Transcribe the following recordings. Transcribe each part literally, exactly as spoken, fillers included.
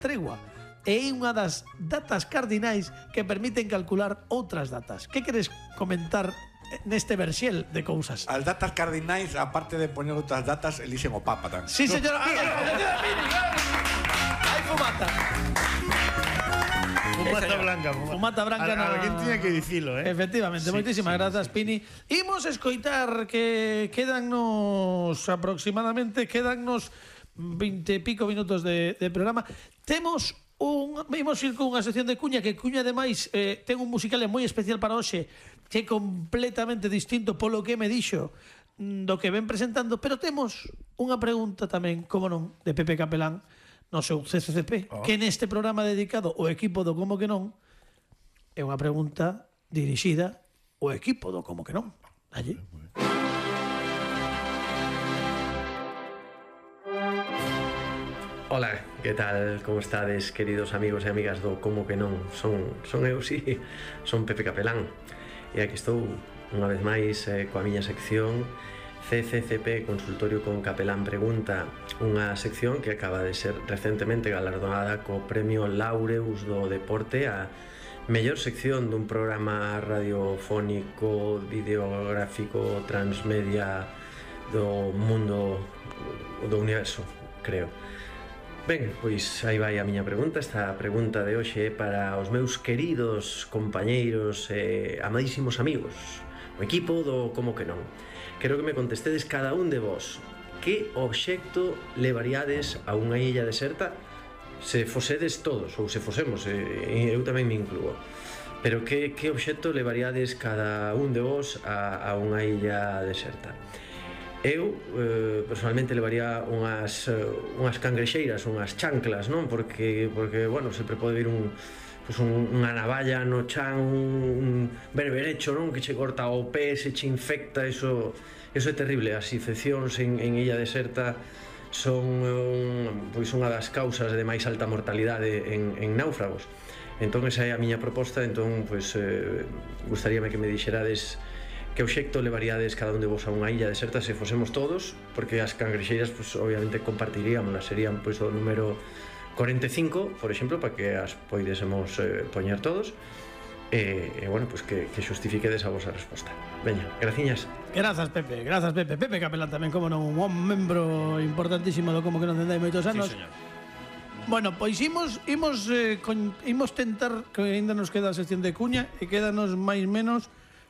tregua. E é unha das datas cardinais que permiten calcular outras datas. Que queres comentar neste versiel de cousas? As datas cardinais, aparte de poñer outras datas, elixen o Papa tamén. Sí, señora Miri, señora Miri. Hai fumata. Fumata blanca, fumata branca. A, alguén tiña que dicilo, eh? Efectivamente, sí, moitísimas sí, grazas, sí. Pini. Imos escoitar que quedannos aproximadamente, quedannos veinte e pico minutos de, de programa. Temos un, imos ir con unha sección de Cuña, que Cuña ademais eh, ten un musical moi especial para hoxe, que é completamente distinto polo que me dixo do que ven presentando, pero temos unha pregunta tamén, como non, de Pepe Capelán, no seu C C C P, oh. que neste programa dedicado ao equipo do Como que non é unha pregunta dirixida ao equipo do Como que non. Allí. Hola, que tal? Como estades, queridos amigos e amigas do Como que non? Son, son eu, sí, son Pepe Capelán. E aquí estou unha vez máis eh, coa miña sección C C C P, Consultorio con Capelán Pregunta, unha sección que acaba de ser recentemente galardonada co Premio Laureus do Deporte a mellor sección dun programa radiofónico, videográfico, transmedia do mundo, do universo, creo. Ben, pois aí vai a miña pregunta. Esta pregunta de hoxe é para os meus queridos compañeiros e amadísimos amigos, o equipo do Como que non. Quero que me contestedes cada un de vos. Que obxecto levaríades a unha illa deserta se fosedes todos, ou se fosemos, e eu tamén me incluo. Pero que, que obxecto levaríades cada un de vos a, a unha illa deserta? Eu, eh, personalmente, levaría unhas, unhas cangrexeiras, unhas chanclas, non? Porque, porque bueno, sempre pode vir un... Pues un, unha navalla no chan, un berberecho, non? Que che corta o pé, se che infecta, eso, eso é terrible. As infeccións en, en illa deserta son un, pois unha das causas de máis alta mortalidade en, en náufragos. Entón esa é a miña proposta. Entón, pois, eh, gustaríame que me dixerades que obxecto levaríades cada un de vos a unha illa deserta se fosemos todos, porque as cangrexeiras, pois, obviamente compartiríamos, serían, pois, o número cuarenta e cinco, por exemplo, para que as poidésemos eh, poñer todos. E, e bueno, pues que, que xustifiquedes a vosa resposta. Veña, graciñas. Grazas, Pepe, grazas, Pepe. Pepe Capelán tamén, como non, un membro importantísimo do Como que non tendai moitos anos. Sí, señor. Bueno, pois imos, imos, eh, con, imos tentar, que ainda nos queda a sección de Cuña, e quedanos máis menos,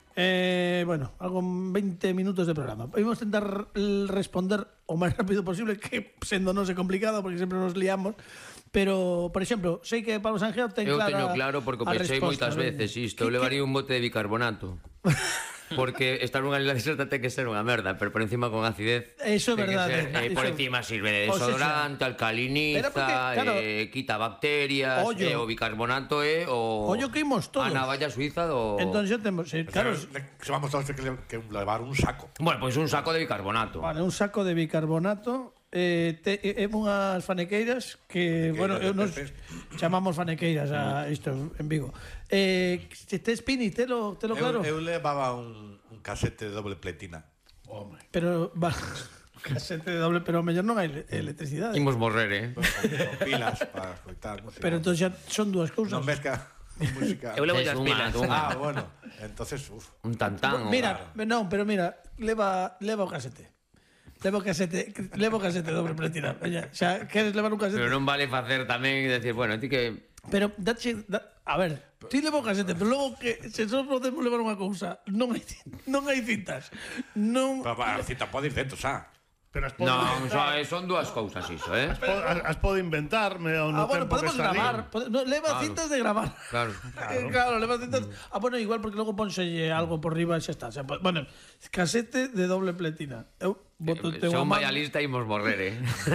eh, bueno, algo veinte minutos de programa. Imos tentar responder o máis rápido posible, que sendo non é complicado, porque sempre nos liamos. Pero, por exemplo, sei que Pablo Sanjeo ten clara. Eu teño claro porque o pensei moitas veces isto. Eu levaría un bote de bicarbonato. Porque estar nunha isla deserta ten que ser unha merda, pero por encima con acidez. Eso é verdade. Ser, eh, por encima sirve de desodorante, alcaliniza, porque, claro, eh, quita bacterias, eh, o bicarbonato é eh, o ollo que imos todos. A navalla suiza do. Entón xa temos, eh, claro, se vamos todos que, que levar un saco. Bueno, pois pues un saco de bicarbonato. Vale, un saco de bicarbonato. Eh, te, eh, unhas fanequeiras que, bueno, eu nos chamamos fanequeiras a isto en Vigo. Eh, te tes Pini, te lo, te lo claro. Eu, eu levaba un, un casete de doble pletina. Home. Pero va, casete de doble, pero mellor non hai electricidade. Imos morrer, eh. Con, con pilas para escoitar música. Pero entón xa son dúas cousas. Non ves que música. Eu levo as pilas. Ah, bueno. Entonces, uf. Un tantán. Mira, o... non, pero mira, leva leva o casete. Levo casete, levo casete doble pletina. Oye, xa queres levar un casete. Pero non vale facer tamén decir, bueno, ti que Pero dache, da, a ver, ti levo casete, pero logo que se só podemos levar unha cousa, non hai non hai citas. Non. Pero a cita pode ir dentro, xa. Pero as non, so, son dúas cousas iso, eh? As, po, as, as pode inventar no ah, bueno, tempo podemos que está gravar, pode, no, leva claro. cintas de gravar. Claro. Claro, claro leva cintas. Mm. Ah, bueno, igual porque logo pónselle algo por riba e xa está. O sea, bueno, casete de doble pletina. Eu boto eh, son vaya lista e imos morrer, eh.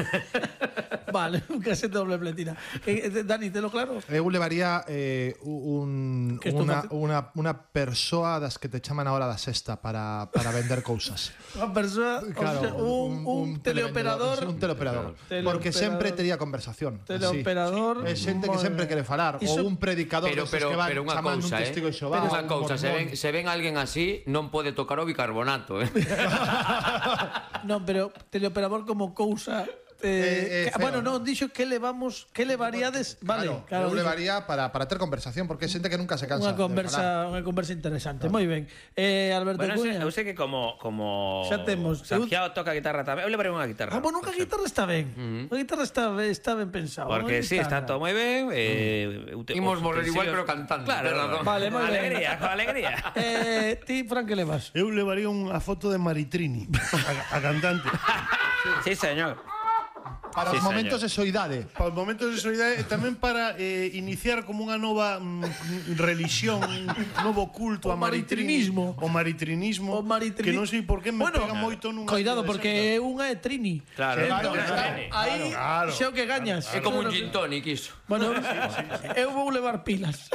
Vale, un casete de doble pletina. Eh, Dani, telo claro? Eu levaría eh, un, unha, unha, unha persoa das que te chaman a hora da sexta para, para vender cousas. Unha persoa, claro, o sea, un, un, un teleoperador. Un teleoperador. teleoperador. Porque sempre tería conversación. Teleoperador. É xente que sempre quere falar. Iso, ou un predicador pero, pero, que van pero unha chamando cousa, un testigo de Xová. Pero unha cousa, se ven, se ven alguén así, non pode tocar o bicarbonato, eh. Non, pero teleoperador como cousa Eh, Eh, eh, que- feo, bueno, ¿no? non, dixo que levamos, que levaríades, vale, Claro, claro, eu dixo. levaría para, para ter conversación, porque é xente que nunca se cansa Unha de conversa, unha conversa interesante. Moi ben. Eh, Alberto Bueno, Cuña. eu sei que como como Xa temos. Santiago toca guitarra tamén. Eu levarei unha guitarra. Ah, bueno, unha guitarra está ben. Unha guitarra está ben, está ben pensado. Porque unha sí, está guitarra. todo moi ben. Eh, ute- Imos os morrer igual, utensilios- pero cantando. Claro, Perdón. Vale, moi con ben. alegría, con alegría. Eh, ti, Fran, que levas? Eu levaría unha foto de Maritrini, a, a cantante. Sí, señor. Para Sí, os momentos señor. de soidade. Para os momentos de solidariedade e tamén para eh, iniciar como unha nova mm, religión, un novo culto O a Maritrini. maritrinismo. O maritrinismo. O maritrini- Que non sei por que me Bueno, pega moito nunha Cuidado, vida porque unha é Trini. Claro, Claro, claro, claro. claro. Aí Claro, xa o que gañas. É como un Claro. gin tonic iso. Bueno, eu vou levar pilas.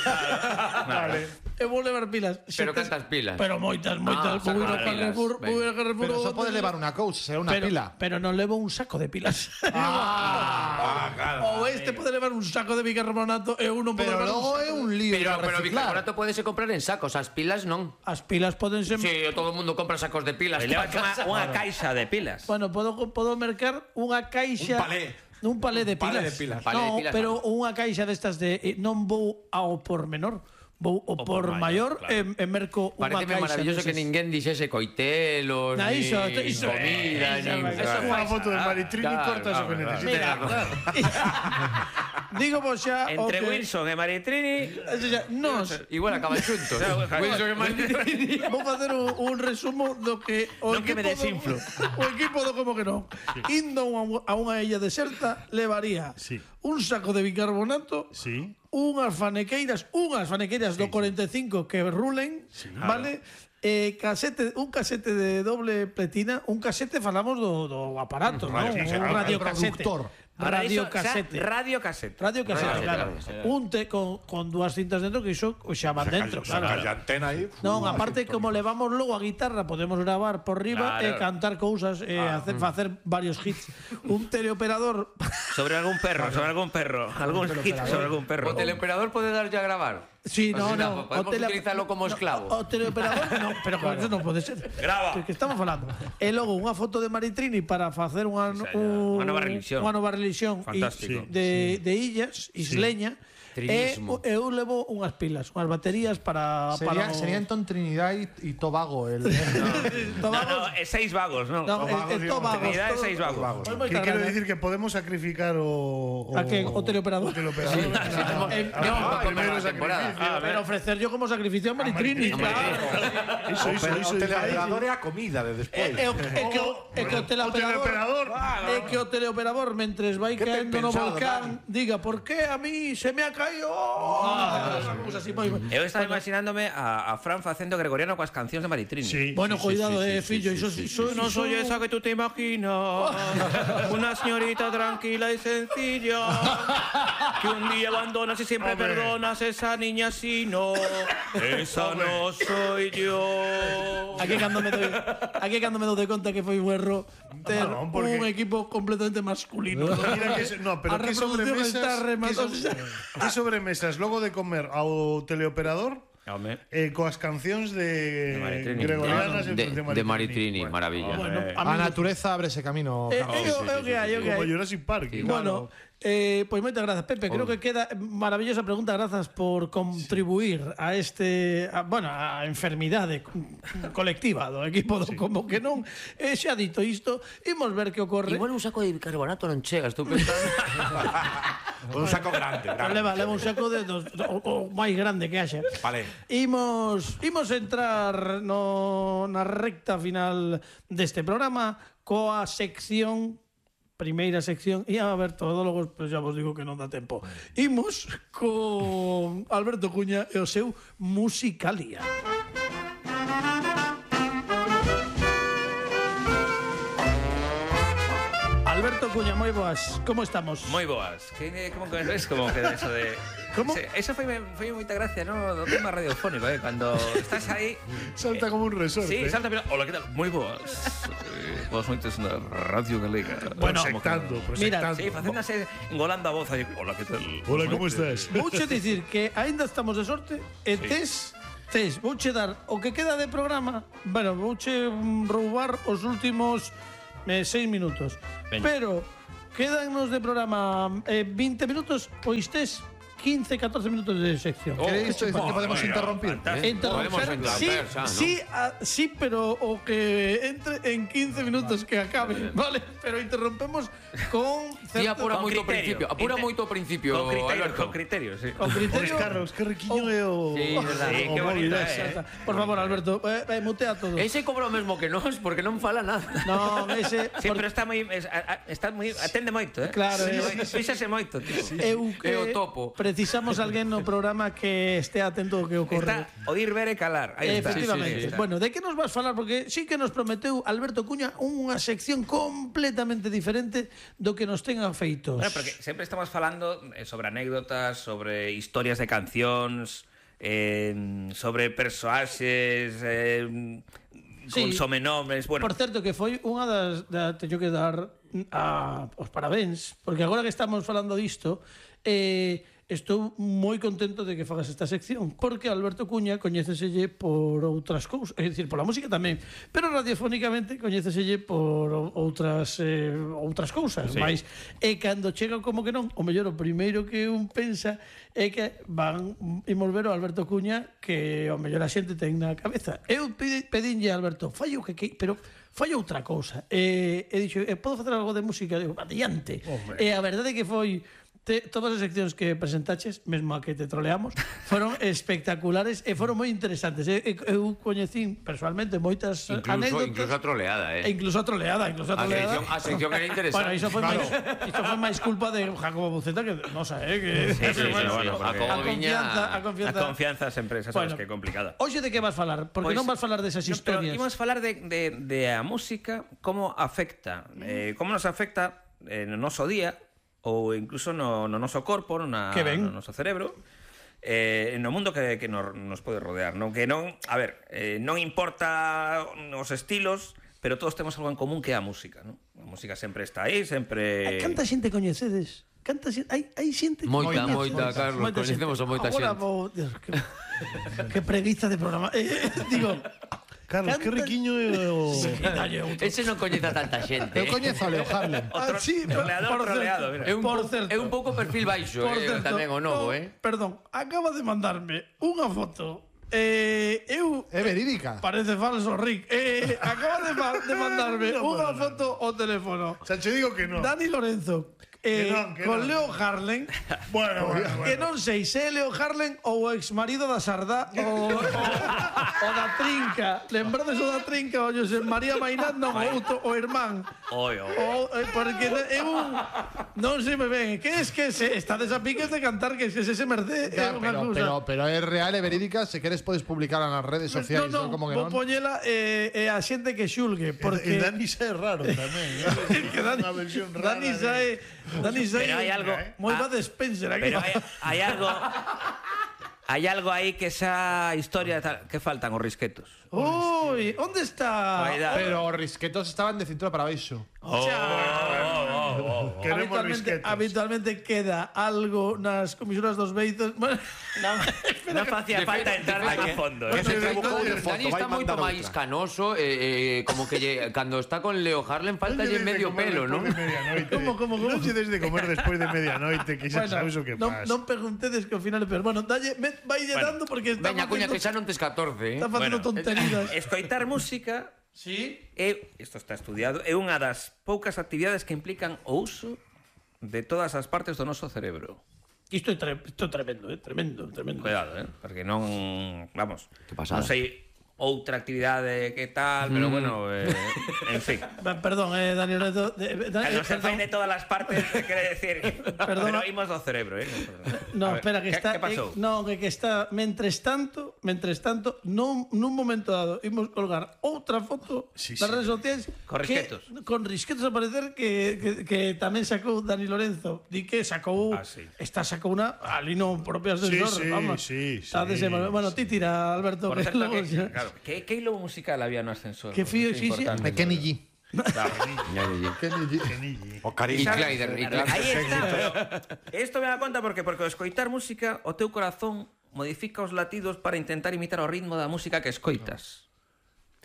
Vale. Eu vou levar pilas. Pero Xentes- cantas pilas? Pero moitas, moitas. Ah, Vou ir ao saco de Carrefour, pilas. vou ir ao Carrefour. Pero só ou- podes levar unha cousa, será unha pero, pila. Pero non levo un saco de pilas. Ah, claro. Ou este pode levar un saco de bicarbonato e eu non podo Pero levar un logo saco é de- un lío Pero, para pero reciclar. bicarbonato podese comprar en sacos, as pilas non. As pilas poden ser... Si, sí, todo o mundo compra sacos de pilas. E para levas unha, casa. unha caixa de pilas. Bueno, podo, podo mercar unha caixa... Un palé. Un palé de Un palé pilas. de pilas. Palé de No, pilas, pero unha caixa destas de... eh, Non vou ao por menor, vou ao por maior e, e merco unha Pareceme caixa maravilloso que deses. ninguén dixese coitelos, Na, ni iso, iso, comida, iso, ni... iso, Eso unha foto de Maritrini Claro, corta eso que claro, necesitas. Mira, digo vos xa... o Entre que- Wilson e Maritrini, Eso xa, Nos Igual acaban xuntos. Wilson e Maritrini. vou facer un, un resumo do que o Non que me equipo desinflo. do, o equipo do como que non. Indo a unha- a unha illa deserta levaría Sí. un saco de bicarbonato, Sí. unhas fanequeiras, unhas fanequeiras do cuarenta e cinco que rulen, vale? Eh, casete, un casete de doble pletina, un casete falamos do, do aparato, non? sí, Un claro, radiocasete. reproductor. Ahora iso, Radiocasete. xa, Radio casete. Radio casete, Radio claro. casete, Un te con, con dúas cintas dentro que iso xa van dentro, claro. Saca a antena aí. Non, fu, aparte así, como levamos logo a guitarra, podemos gravar por riba e Claro. cantar cousas e hacer facer varios hits. Un teleoperador Sobre algún perro, sobre algún perro. Algún hit sobre algún perro. O teleoperador pode darlle a gravar. Sí, Pues no, sí, no. podemos utilizarlo como esclavo. O, o teleoperador, no, pero con eso non pode ser. Grava. Que, que estamos falando. E logo unha foto de Maritrini para facer unha, Sí, un, unha nova religión. Unha nova religión i- Fantástico. de, de illas, isleña. E Trinismo. eu levo unhas pilas, unhas baterías para... Sería, para o- sería entón Trinidad y, y Tobago el... No, Tomamos- no, é seis vagos, non? No, Tomagos, é, é digamos. Tomagos, Trinidad e todo- seis vagos. Pois moitas Que quero gracias. decir que podemos sacrificar o... o A que? O teleoperador. O teleoperador. Eh, Ah, no, ah, para comer primeiro la temporada. sacrificio. Pero ofrecer yo como sacrificio a Maritrini, claro. Iso, iso, Pero iso. o teleoperador é a comida de despois. É o- é que o- é que o teleoperador teleoperador. é que o teleoperador mentres vai Que ben caendo no pensado, volcán diga por qué a mí se me ha caído cousa así moi Eu estaba imaginándome a, a Fran facendo gregoriano coas cancións de Maritrini. Sí, bueno, sí, cuidado, sí, eh, sí, fillo, sí, iso sí, iso No soy esa que tú te imaginas, una señorita tranquila y sencilla, que un día abandonas y siempre Hombre. perdonas, esa niña si no, esa no soy yo. Aquí cando me doy, aquí cando me doy de conta que foi un erro ter No, porque- un equipo completamente masculino. Mira que, se- no, pero a que reproducción sobremesas, está que, rematado. so- que sobremesas logo de comer ao teleoperador Home. eh, coas cancións de, De Maritrini. gregorianas e De, de Maritrini, Bueno, maravilla. Bueno, A amigos, natureza abre ese camino. eh, Carlos. é o- é o que hai, é o que Como hai. Jurassic Park. Bueno, eh, pois moitas grazas, Pepe. Creo que queda maravillosa pregunta. Grazas por contribuir a este, a, bueno, a enfermidade colectiva do equipo do como que non. E xa dito isto, imos ver que ocorre. Igual un saco de bicarbonato non chega, estou pensando. Un saco grande, Pues grande. leva, leva un saco de dos, o, o máis grande que haxa. Vale. Imos, imos entrar no, na recta final deste programa coa sección primeira sección e a ver todólogos, pero xa vos digo que non dá tempo. Imos con Alberto Cuña e o seu Musicalia. Alberto Cuña, moi boas. Como estamos? Moi boas. Que, como que es como que eso de... Como? Se- Eso foi, foi moita gracia, ¿no? Do tema radiofónico, eh? Cando estás aí... Salta como un resorte. Sí, salta, pero... Hola, que tal? Moi boas. Eh, boas noites na Radio Galega. Bueno, Proxectando, Mira, proxectando. Sí, facendo así, engolando a voz aí. Hola, que tal? Hola, Boas como noites. estás? Vouche dicir que aínda estamos de sorte e tes tes vouche dar o que queda de programa. Bueno, vouche mm, roubar os últimos eh, seis minutos. Veña. Pero quédanos de programa eh, vinte minutos, oístes quince, catorce minutos de sección. ¿Queréis que podemos interrumpir? Interrumpir, sí, sí, a, sí, pero o que entre en quince minutos que acabe, vale? Pero interrompemos con certo... Sí, apura moito ao principio, apura moito ao principio, con criterio, Alberto. Con criterio, sí. Con criterio. Pois Carlos, que riquiño é o... Sí, sí, que bonito é. Por favor, Alberto, eh, eh, mutea todo. Ese cobra o mesmo que nós, porque non fala nada. No, ese... Sí, pero está moi... Está moi... Atende moito, eh? Claro. Fíxase moito, tío. Eu que... É o topo. Precisamos alguén no programa que esté atento ao que ocorre. Está oír, ver e calar. Aí está. Efectivamente. Sí, sí, sí. Bueno, de que nos vas falar? Porque sí que nos prometeu Alberto Cuña unha sección completamente diferente do que nos tengan feitos. Bueno, porque sempre estamos falando sobre anécdotas, sobre historias de cancións, eh, sobre persoaxes, eh, con sí. somenomes, bueno. Por certo, que foi unha das... Da, teño que dar a, os parabéns, porque agora que estamos falando disto, eh, estou moi contento de que fagas esta sección, porque Alberto Cuña coñéceselle por outras cousas, é dicir, pola música tamén, pero radiofónicamente coñéceselle por outras eh, outras cousas, sí. Mais e cando chega como que non, o mellor o primeiro que un pensa é que van imos ver o Alberto Cuña que o mellor a xente ten na cabeza. Eu pedinlle a Alberto, fallo que, que pero foi outra cousa. E, e dixo, e podo facer algo de música? Digo, adiante. Hombre. E a verdade é que foi te, todas as seccións que presentaches, mesmo a que te troleamos, foron espectaculares e foron moi interesantes. E, eu coñecín personalmente moitas incluso, anécdotas. Incluso a troleada, eh? E incluso a troleada, incluso a troleada. A sección, a sección era interesante. Bueno, iso foi claro. máis, iso foi máis culpa de Jacobo Buceta que non sei, eh, que sí, sí, sí, bueno, bueno, a, confianza, a confianza, a confianza sempre esa bueno, sabes que é complicada. Hoxe de que vas falar? Porque pues, non vas falar desas historias. No, pero imos falar de, de, de a música, como afecta, eh, como nos afecta eh, no noso día ou incluso no, no noso corpo, no, na, no noso cerebro, eh, no mundo que, que nos, nos pode rodear, non? Que non, a ver, eh, non importa os estilos, pero todos temos algo en común que é a música, non? A música sempre está aí, sempre... Canta xente coñecedes? Canta xente, hai, hai xente moita, moita, moita, Carlos, moita coñecemos a moita xente. Agora vou, Dios, que, que preguiza de programa. Eh, digo, Carlos, que riquiño é o... Sí, ese non coñece a tanta xente. Eu coñezo a Leo Harlem. Ah, sí, troleador, troleado, mira. É un, por certo, é un pouco perfil baixo, eh, certo, tamén o novo, eh. Perdón, acaba de mandarme unha foto. Eh, eu é verídica. Parece falso, Rick. Eh, acaba de, de mandarme unha foto ao teléfono. O sea, che digo que non. Dani Lorenzo. Eh, que non, que con non. Leo Harlem. Bueno, bueno, que bueno. non sei se é Leo Harlem ou o exmarido da Sardá o, o, o da Trinca. Lembrades o da Trinca o José María Mainán, non, o, o irmán. Oi, oi. O, eh, porque é un... Non se me ven. Que es que se estades a piques de cantar que se se mercé. Ya, pero, pero, pero é real e verídica. Se queres podes publicarla nas redes sociais. No, no, como que vou non. poñela e eh, eh, a xente que xulgue. Porque... E Dani xa é raro tamén. Eh? que Dani, unha versión rara. Dani xa é... Dani xa é... Pero hai algo... Moi va de Spencer aquí. Pero hai, hai algo... Hai algo aí que esa historia tal, que faltan os risquetos. Ui, onde está? Pero os risquetos estaban de cintura para baixo. Oh, oh, oh, oh. Queremos habitualmente, risquetos. habitualmente queda algo nas comisuras dos beizos. Bueno, non, non facía falta entrar a fondo. Eh. Ese foto, Dani está moito máis canoso, eh, eh, como que lle, cando está con Leo Harlem faltalle medio pelo, non? Como, como, como? Non che des de comer despois de medianoite, que xa bueno, sabes o que non, pasa. non preguntedes que ao final é peor. Bueno, dalle, me, vai bueno, dando porque está veña, cuña, que xa non tes catorce, eh? Está facendo bueno, tonterías. Escoitar música, sí, é, isto está estudiado, é unha das poucas actividades que implican o uso de todas as partes do noso cerebro. Isto é, tre isto é tremendo, eh? Tremendo, tremendo. Cuidado, eh? Porque non, vamos, que pasada. Non sei outra actividade que tal, pero mm. bueno, eh, en fin. Perdón, eh, Dani Lorenzo. Eh, Dani, non se fai de todas as partes, quere decir, Perdona. pero imos do cerebro, eh? No, ver, espera, que que, está... Que pasou? Eh, no, que, que está... Mentres tanto, mentres tanto, nun, nun momento dado, imos colgar outra foto sí, das sí. redes sociais... Con risquetos. Que, con risquetos a parecer que, que, que tamén sacou Dani Lorenzo. Di que sacou... Ah, sí. Esta sacou unha ali no propio ascensor, Sí, sí, vamos. sí, Está sí, de semana. Bueno, ti tira, Alberto. Por que certo, logo que, xa- claro, que, que hilo musical había no ascensor? Que fío, Porque é sí, sí. importante De Kenny saber. G. Claro. Kenny G. O E cariño. Clyder, e Clyder. Aí está, pero isto me dá conta porque porque ao escoitar música o teu corazón modifica os latidos para intentar imitar o ritmo da música que escoitas.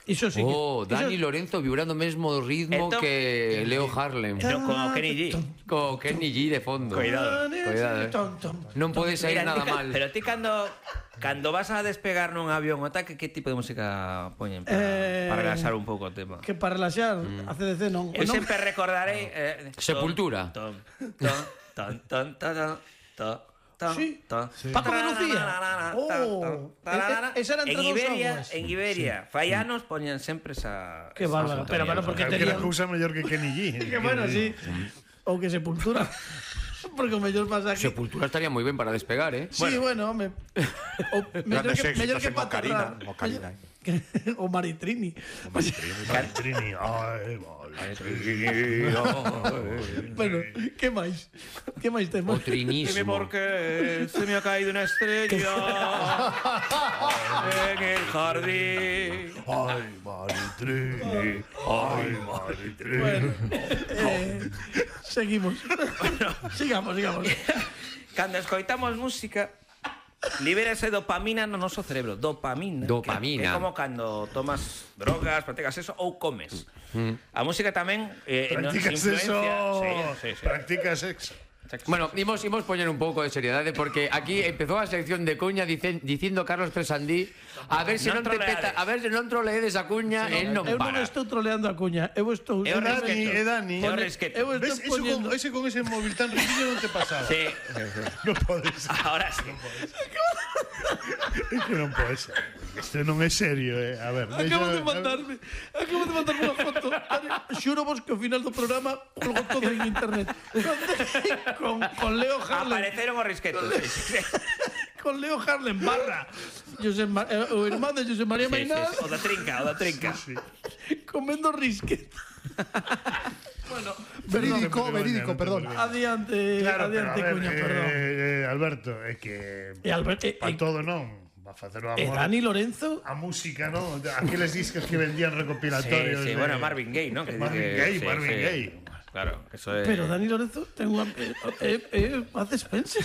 Iso sí que... Oh, Dani iso... Lorenzo vibrando mesmo o ritmo Esto- que Leo Harlem. No, como Kenny G. Co Kenny G de fondo. Cuidado. Cuidado, eh. Tom, tom. Non pode sair Mira, nada ti ca- mal. Pero ti cando cando vas a despegar nun avión o tal, que, que tipo de música poñen para, Eh, para relaxar un pouco o tema? Que para relaxar, a C D C non. Eu non? sempre recordarei eh, Sepultura. Tom, tom, tom, tom, tom, tom, tom, tom, Sí. tom. Paco de Lucía. Oh. Tararara. E- e- esa era entre En dos Iberia, aguas. en Iberia, fai anos poñen sempre esa Que esa bárbaro. Pero bueno, porque Calquera tenían... cousa mellor que Kenny G. Que bueno, sí. Ou que Sepultura. Porque o mellor pasaje... Sepultura estaría moi ben para despegar, eh? Sí, bueno, home. O mellor Grandes que, mellor éxitos que en Mocarina, Patarrar. Mocarina, eh. Que- O Maritrini. Trini, ai, vale. Bueno, que máis? Que máis O temos? Dime trinísimo. por qué se me ha caído una estrella en el jardín. Ai, Maritrini, ai, Maritrini. Bueno, eh, seguimos. sigamos, sigamos. Cando escoitamos música, libérase dopamina no noso cerebro. Dopamina. Dopamina. Que, que é como cando tomas drogas, practicas eso ou comes. A música tamén eh, nos Practicas influencia. eso. Sí, sí, sí. Practicas sexo. Bueno, imos, imos poñer un pouco de seriedade porque aquí empezou a sección de cuña dicen, dicindo Carlos Presandí a ver se non, Non te troleades. peta, a ver se non troleedes a cuña e non Eu non para. estou troleando a cuña. Eu estou... É o eu Dani, respeto. é Dani. É o Pone- respeto. eu estou Ves, eso poñendo... con, ese con ese móvil tan riquillo non te pasaba. Sí. Non podes. Ahora sí. É que non podes. Isto non é serio, eh. A ver, Acabo deixa- de mandarme, acabo de mandarme unha foto. Xuro vos que ao final do programa colgo todo en internet. Con, con Leo Harlem. Apareceron os risquetos. Sí, sí, sí. Con Leo Harlem barra. José Ma- eh, o irmán de José María Sí, sí, Mainal sí. O da trinca, o da trinca. comendo risque. Bueno, Verídico, Perdón, verídico, perdón, perdón. adiante, Claro, pero adiante, a ver, Cuña, eh, perdón. eh, Alberto, é que E Albert, e, para e, todo non, va a facer o e amor. Dani Lorenzo, A música, non? Aqueles discos que vendían Sí, recopilatorios. sí, de- bueno, Marvin Gaye, ¿no? Que Marvin dice- Gaye, sí, Marvin sí. Gaye. Claro, eso es. pero Dani Lorenzo ten unha eh, eh, eh, hace Spencer.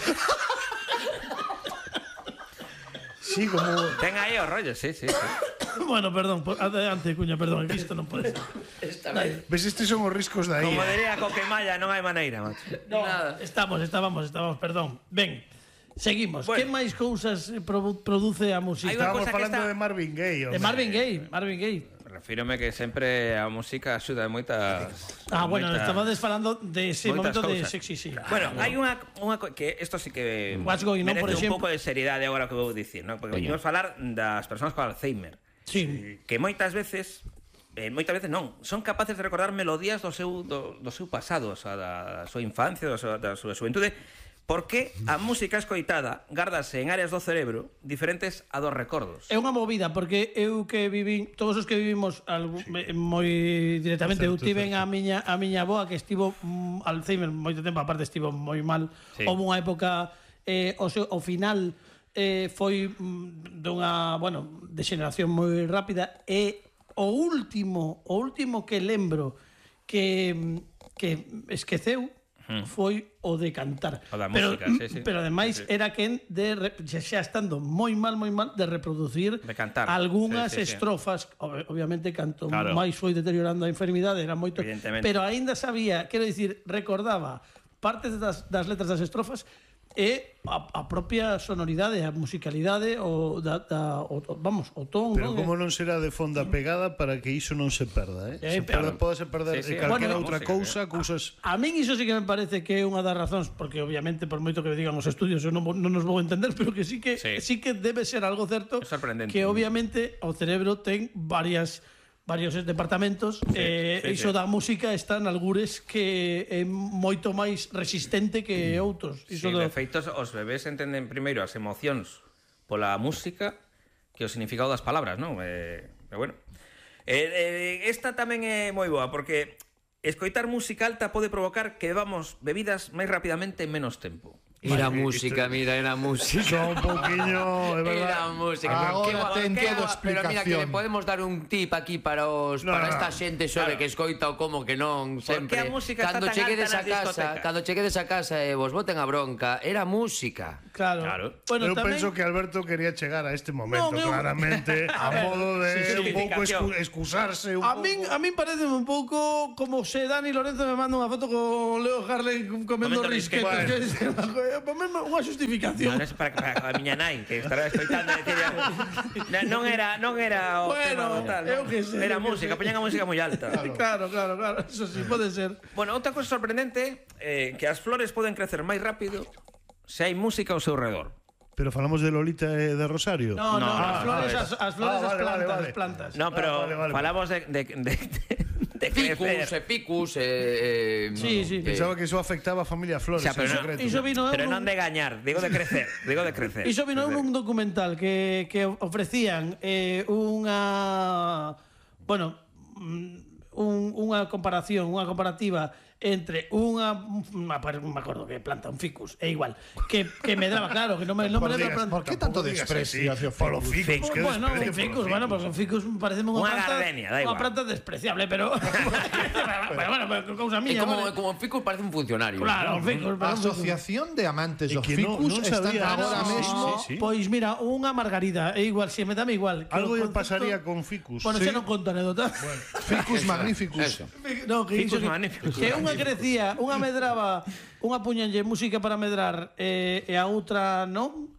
Sí, como Ten aí os rollos, sí, sí, sí. Bueno, perdón, por- adiante, Cuña, perdón, aquí isto non pode ser. ves, estes son os riscos da Como I A. diría Coquemaya, non hai maneira, macho. No, estamos, estábamos, estábamos, perdón. Ben, seguimos. Bueno. Que máis cousas eh, produ- produce a música? Hai unha Estábamos cosa que falando está- de Marvin Gaye. De home. Marvin Gaye, Marvin Gaye. Refírome que sempre a música axuda en moitas... Ah, bueno, moitas- estabades falando de ese moitas momento de cousas. sexy, sí. Bueno, hai unha, unha co- que isto sí que What's going on, merece por un exemplo? pouco de seriedade agora que vou dicir, ¿no? Porque vamos falar das persoas con Alzheimer, Sí. que moitas veces eh, moitas veces non, son capaces de recordar melodías do seu do, do seu pasado, o sea, da súa infancia, da súa, da súa xuventude, porque a música escoitada gárdase en áreas do cerebro diferentes a dos recordos. É unha movida, porque eu que vivín, todos os que vivimos algún, eh, moi directamente, eu tiven a miña a miña avoa que estivo mm, Alzheimer moito tempo, aparte estivo moi mal. Sí. Houve unha época eh, o, seu, o final eh, foi mm, dunha, bueno, degeneración moi rápida e o último, o último que lembro que que esqueceu foi o de cantar. O da pero, música, sí, sí. pero ademais Sí, sí. era quen de re- xa, xa estando moi mal, moi mal de reproducir De cantar. algunhas Sí, sí, sí. estrofas, ob- obviamente canto Claro. máis foi deteriorando a enfermidade, era moito, Evidentemente. pero aínda sabía, quero dicir, recordaba partes das, das letras das estrofas e a, a propia sonoridade, a musicalidade o da, da o, o- vamos, o ton, Pero non? como non será de fonda pegada para que iso non se perda, eh? Eh, Se perde, claro. pode se perder Sí, sí, calquera bueno, outra música, cousa, cousas... A min iso sí que me parece que é unha das razóns, porque obviamente por moito que me digan os estudios eu non, vo- non nos vou entender, pero que sí que sí, Sí. que debe ser algo certo, É sorprendente. que obviamente o cerebro ten varias varios departamentos e sí, iso sí. da música está en algures que é moito máis resistente que outros. Sí, Iso do, de feito, os bebés entenden primeiro as emocións pola música que o significado das palabras, non? Eh, pero bueno. Eh, eh, esta tamén é moi boa, porque escoitar música alta pode provocar que bebamos bebidas máis rapidamente en menos tempo. Era música, mira, era música. Son un poquinho, é verdad. Era música. Agora ten todo Pero mira, que le explicación. podemos dar un tip aquí para os No, para no, esta no. xente sobre que escoita o como que non sempre. a música está Cando tan cheguedes alta a nas casa, discotecas? cando cheguedes a casa e vos boten a bronca, era música. Claro. Claro. Bueno, Eu tamén... penso que Alberto quería chegar a este momento, Non, eu- claramente, a modo de Sí, un pouco justificación. excu excusarse un A pouco. min, a min parece un pouco como se Dani Lorenzo me manda unha foto con Leo Harley comendo Comendo risquetos. risquetos. Que é para mí unha xustificación. Non é para, para a miña nai que estará escoitando e decir, non era non era o Bueno, tema tal, eu non? que sei, Era eu que música, sei. poñan a música moi alta. Claro, claro, claro. Eso sí, pode ser. Bueno, outra cosa sorprendente é eh, que as flores poden crecer máis rápido se hai música ao seu redor. Pero falamos de Lolita e de Rosario. No, no, No, as no, flores, no, as, as flores, Ah, as vale, vale, plantas, vale. as plantas. No, pero Ah, vale, vale. falamos de de de, de Ficus, crecer. e picus, e... Sí, sí. Pensaba que eso afectaba a familia Flores, O sea, pero en no- secreto. Iso vino Pero nun- non de gañar, digo de crecer, digo de crecer. Iso vino nun documental que, que ofrecían eh, unha... Bueno, mm, un, unha comparación, unha comparativa entre unha, unha non me acordo que planta, un ficus, é igual, que, que medraba, claro, que non me, non me lembro a planta. ¿Por qué tanto desprecio hacia Polo ficus? ficus, que Bueno, un desprecio ficus, polo bueno, pues un ficus parece unha Unha planta, gardenia, da unha igual. planta despreciable, pero bueno, bueno, pero cousa E miña, como, vale. como ficus parece un funcionario. Claro, un ficus, pero un ficus. Asociación de amantes Y dos que no- ficus non están sabía, agora no, mesmo. sí, sí. Pois mira, unha margarida, é igual, si me dame igual. que Algo o lle concepto- pasaría con ficus. Bueno, Sí. xa non conto anécdota. Ficus magnificus. Eso. No, que Ficus iso que- magníficos. Que unha crecía, unha medraba, unha puñanlle música para medrar eh, e a outra non.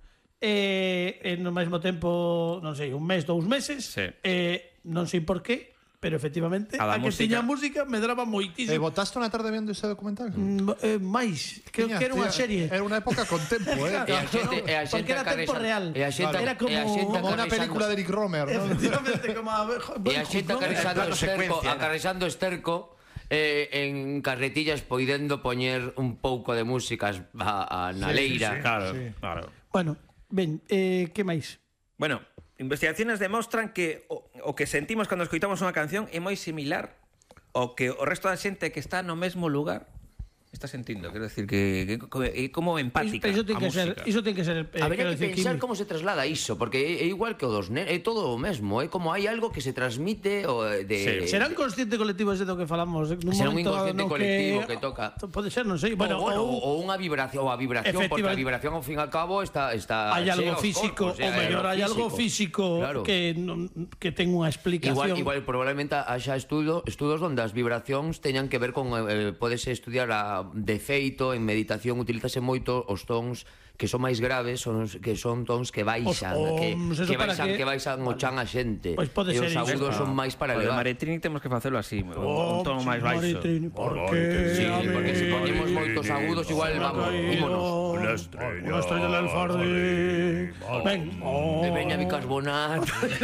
E, e no mesmo tempo, non sei, un mes, dous meses. Sí. E non sei por qué, pero efectivamente A da a, que música- tiña música medraba Eh, moitísimo. ¿Votaste unha tarde vendo ese documental? Mm, eh, máis, creo Tiña, que era unha tía, serie. Era unha época con tempo, eh. E a xente, e a xente Porque era tempo acarrexan- real. E a xente, Era como- e a xente Como unha acarrexando- película de Eric Romer, ¿no? Efectivamente, como a, E a xente acarrexando plano esterco, secuencia. acarrexando esterco eh, en carretillas poidendo poñer un pouco de músicas a, a na leira. Claro, claro. Bueno, ben, eh, que máis? Bueno, investigaciones demostran que o, o que sentimos cando escoitamos unha canción é moi similar ao que o resto da xente que está no mesmo lugar está sentindo. Quero decir que, que, que é como empática Iso ten a que ser, música. iso ten que ser eh, Habería quero que decir, pensar químico. como se traslada iso, porque é, é igual que o dos nenos, é todo o mesmo, é como hai algo que se transmite o de... Sí. Será un consciente colectivo ese do que falamos nun Será un momento inconsciente no colectivo que toca. Pode ser, non sei, Bueno, bueno, bueno, ou, ou unha vibración, ou a vibración, porque a Efectivamente. vibración ao fin e al cabo está está hai algo chega aos físico, corpos, ou é mellor hai algo físico Claro. que non, que ten unha explicación. Igual, igual probablemente haxa estudo, estudos onde as vibracións teñan que ver con eh, podese estudiar a de feito en meditación utilízase moito os tons que son máis graves, son os- que son tons que baixan, Os que, ohms, eso que para baixan, que- que baixan o chan a xente. Pois pode e ser os iso. agudos son máis para O de elevar. Maritrini temos que facelo así, un, Oh, un tono máis baixo. Maritrini, porque Sí, porque se poñemos moitos agudos igual vamos, ímonos. Una estrella, una estrella del alfarde. Ven. Oh. De veña bicarbonato.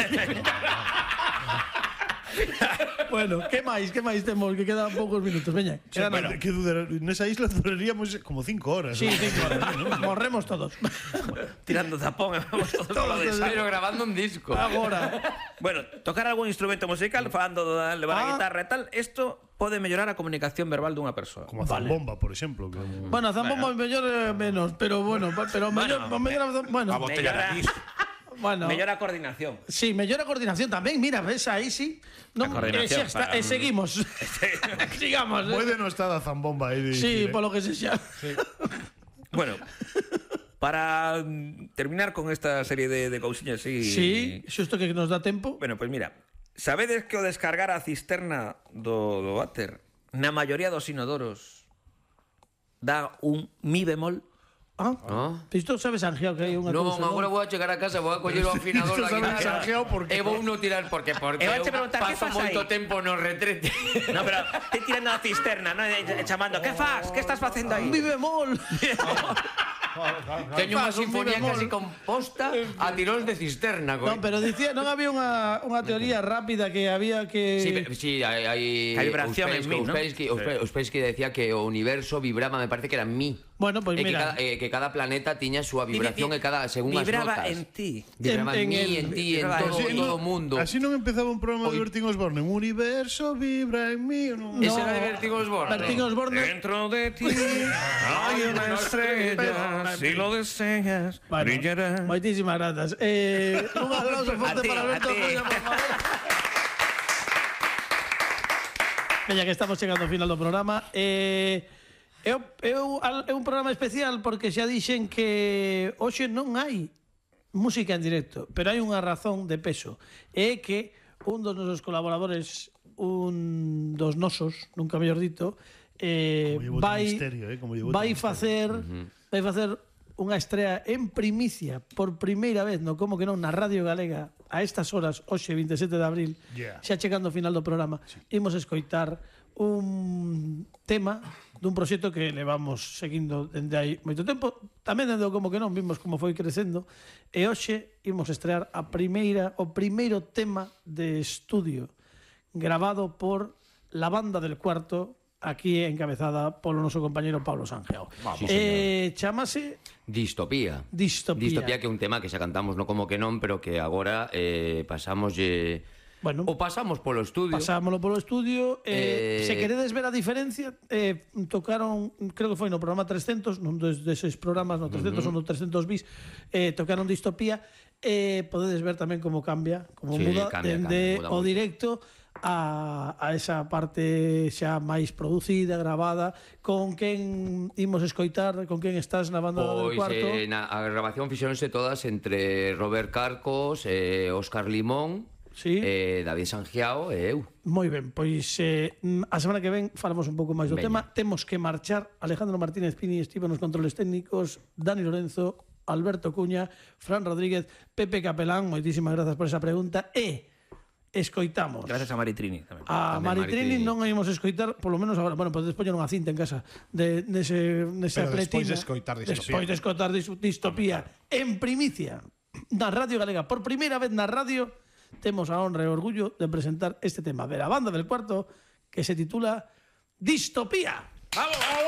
Bueno, que máis, que máis temos? Que quedan poucos minutos, veña. O sea, Quedan- que dudar, nesa isla duraríamos como cinco horas. Sí, ¿no? sí, claro. Morremos todos. Tirando zapón, e vamos todos Todos, polo de todos. Pero grabando un disco. Agora. Bueno, tocar algún instrumento musical, falando de levar Ah. a guitarra e tal, isto pode mellorar a comunicación verbal dunha persoa. Como a zambomba, por exemplo. Que... Bueno, zambomba mellor eh, menos, pero bueno, pa- pero mellor, Bueno, mellor, bueno, A botella de Mellora, anís. bueno. mellora a coordinación. Sí, mellora a coordinación tamén, mira, ves aí sí. Non, A coordinación eh, xa está, para- eh, seguimos. Sigamos. eh. Puede no estar a zambomba aí. de Sí, dicir, eh. polo que se xa. Bueno, para mm, terminar con esta serie de, de cousiñas así... Sí, xusto que nos dá tempo. Bueno, pois pues mira, sabedes que o descargar a cisterna do, do váter na maioría dos inodoros dá un mi bemol? Ah, Ah. isto sabes angiao que hai unha Non, cousa. agora vou a chegar a casa, vou a coller o afinador da Isto sabe guitarra exagerado porque- e vou no tirar porque porque E vouche eu preguntar, que paso fas moito aí? tempo no retrete. No, pero te tirando a cisterna, ¿no? E chamando, que fas? Que estás facendo aí? Mi bemol. Teño unha Fas un mi sinfonía bemol. casi composta a tiróns de cisterna, coi. Non, pero dicía, non había unha, unha teoría rápida que había que... Sí, pero- sí, hai, hai Hai vibración en Ouspensky- mí, ¿no? Ouspensky, Ouspensky, Ouspensky decía que o universo vibraba, me parece que era mi. Bueno, pois E que mira, cada, eh, que cada planeta tiña a súa vibración Vi- vi- e cada según as vibraba notas. en ti. Vibraba En- en, en mí, el- en ti, en vibraba todo, en en ti. todo o mundo. Así non empezaba un programa de Hoy- Bertín Osborne. Un universo vibra en mí. Non... Ese era de Bertín Osborne. Bertín Osborne. Dentro de ti hay una estrella, si lo deseas, Bueno, brillará. moitísimas grazas. Eh, un aplauso forte A ti, para Alberto a ti. Cuña, por favor. Veña, que estamos chegando ao final do programa. Eh, é, o- é, o- al- é un programa especial porque xa dixen que hoxe non hai música en directo, pero hai unha razón de peso. É que un dos nosos colaboradores, un dos nosos, nunca mellor dito, eh, Como llevo vai, de misterio, eh, como llevo de vai misterio. facer vai facer unha estrea en primicia por primeira vez, no como que non, na Radio Galega a estas horas, hoxe vinte e sete de abril, Yeah. xa chegando ao final do programa, imos escoitar un tema dun proxecto que levamos seguindo dende hai moito tempo, tamén dende o como que non, vimos como foi crecendo, e hoxe imos estrear a primeira, o primeiro tema de estudio grabado por la banda del cuarto, aquí encabezada polo noso compañeiro Pablo Sanjeo. Sí, eh, chamase Distopía. Distopía. Distopía, que é un tema que xa cantamos no como que non, pero que agora eh, pasamos Bueno, o pasamos polo estudio. pasámoslo polo estudio. Eh, Eh, se queredes ver a diferencia, eh, tocaron, creo que foi no programa trescentos, non des, deses programas, no trescentos ou no trescentos bis, eh, tocaron Distopía. Eh, podedes ver tamén como cambia, como Sí, muda cambia, dende cambia, muda o moito. directo a, a esa parte xa máis producida, gravada, con quen imos escoitar, con quen estás na banda del Pois cuarto. eh, na, a grabación fixeronse todas entre Robert Carcos, eh, Óscar Limón, Sí. eh, David Sangiao e eu. Moi ben, pois eh, a semana que ven falamos un pouco máis do Veña. tema. Temos que marchar. Alejandro Martínez Pini estivo nos controles técnicos, Dani Lorenzo, Alberto Cuña, Fran Rodríguez, Pepe Capelán, moitísimas grazas por esa pregunta. E escoitamos Gracias a Maritrini tamén. a Tamén Maritrini, Maritrini. non a imos escoitar, polo menos agora, bueno, podes poñer unha cinta en casa de nese nesa Pero despois pletina. de escoitar Distopía. Despois de escoitar dis- Distopía en primicia na Radio Galega. Por primeira vez na radio temos a honra e o orgullo de presentar este tema de la banda del cuarto que se titula Distopía. ¡Vamos, vamos!